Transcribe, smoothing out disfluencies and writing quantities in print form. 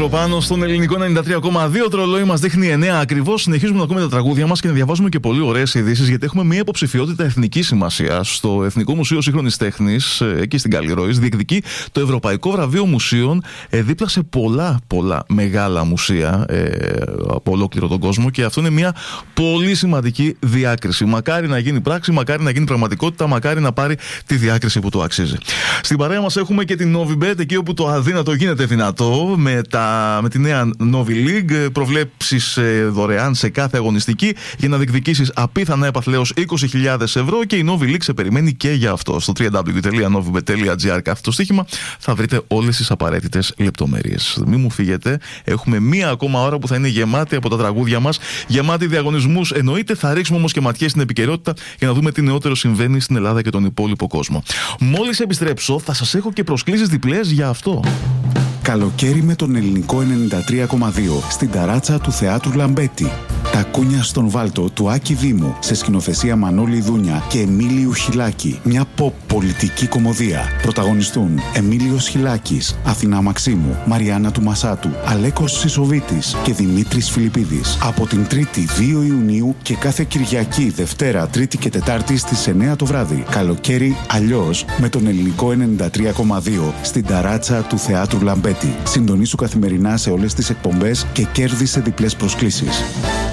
πάνω στον ελληνικό 93,2. Τρολόι μας δείχνει 9 ακριβώς. Συνεχίζουμε να ακούμε τα τραγούδια μας και να διαβάζουμε και πολύ ωραίες ειδήσεις, γιατί έχουμε μια υποψηφιότητα εθνικής σημασίας στο Εθνικό Μουσείο Σύγχρονης Τέχνης, εκεί στην Καλλιρόης. Διεκδικεί το Ευρωπαϊκό Βραβείο Μουσείων δίπλα σε πολλά μεγάλα μουσεία από ολόκληρο τον κόσμο, και αυτό είναι μια πολύ σημαντική διάκριση. Μακάρι να γίνει πράξη, μακάρι να γίνει πραγματικότητα, μακάρι να πάρει τη διάκριση που του αξίζει. Στην παρέα μας έχουμε και την Novibet, εκεί όπου το αδύνατο γίνεται δυνατό, με τη νέα Novi League. Προβλέψεις δωρεάν σε κάθε αγωνιστική για να διεκδικήσεις απίθανα έπαθλεως 20.000 ευρώ, και η Novi League σε περιμένει και για αυτό. Στο www.novibet.gr κάθετο στοίχημα θα βρείτε όλες τις απαραίτητες λεπτομέρειες. Μην μου φύγετε, έχουμε μία ακόμα ώρα που θα είναι γεμάτη από τα τραγούδια μας, γεμάτη διαγωνισμούς εννοείται. Θα ρίξουμε όμως και ματιές στην επικαιρότητα για να δούμε τι νεότερο συμβαίνει στην Ελλάδα και τον υπόλοιπο κόσμο. Μόλις επιστρέψω, θα σας έχω και προσκλήσεις διπλές για αυτό. Καλοκαίρι με τον ελληνικό 93,2 στην ταράτσα του Θεάτρου Λαμπέτη. Τα κούνια στον Βάλτο του Άκη Δήμου, σε σκηνοθεσία Μανώλη Δούνια και Εμίλιου Χιλάκη. Μια pop πολιτική κομμωδία. Πρωταγωνιστούν Εμίλιος Χιλάκης, Αθηνά Μαξίμου, Μαριάννα του Μασάτου, Αλέκος Σισοβίτης και Δημήτρης Φιλιππίδης. Από την 3η 2 Ιουνίου και κάθε Κυριακή, Δευτέρα, Τρίτη και Τετάρτη στις 9 το βράδυ. Καλοκαίρι αλλιώς με τον ελληνικό 93,2 στην ταράτσα του Θεάτρου Λαμπέτη. Συντονίσου καθημερινά σε όλες τις εκπομπές και κέρδισε διπλές προσκλήσεις.